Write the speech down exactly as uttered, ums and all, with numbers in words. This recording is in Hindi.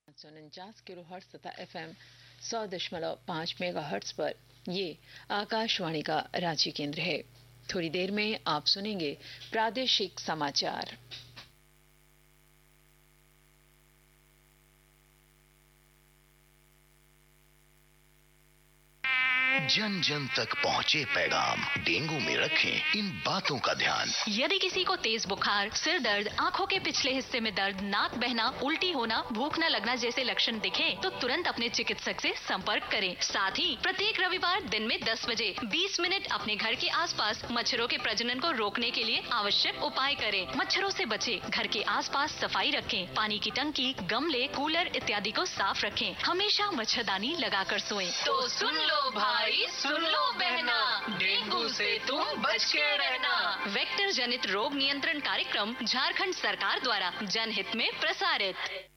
सौ उनचास किलो हर्ट्ज तथा एफ एम सौ दशमलव पाँच मेगा हर्ट्ज पर ये आकाशवाणी का रांची केंद्र है। थोड़ी देर में आप सुनेंगे प्रादेशिक समाचार। जन जन तक पहुँचे पैगाम, डेंगू में रखें इन बातों का ध्यान। यदि किसी को तेज बुखार, सिर दर्द, आंखों के पिछले हिस्से में दर्द, नाक बहना, उल्टी होना, भूख न लगना जैसे लक्षण दिखे तो तुरंत अपने चिकित्सक से संपर्क करें। साथ ही प्रत्येक रविवार दिन में दस बजे बीस मिनट अपने घर के आसपास मच्छरों के प्रजनन को रोकने के लिए आवश्यक उपाय करें। मच्छरों से बचे, घर के आसपास सफाई रखें, पानी की टंकी, गमले, कूलर इत्यादि को साफ रखें। हमेशा मच्छरदानी लगाकर सोएं। तो सुन लो भाई, सुन लो बहना, डेंगू से तुम बच के रहना। वेक्टर जनित रोग नियंत्रण कार्यक्रम झारखंड सरकार द्वारा जनहित में प्रसारित।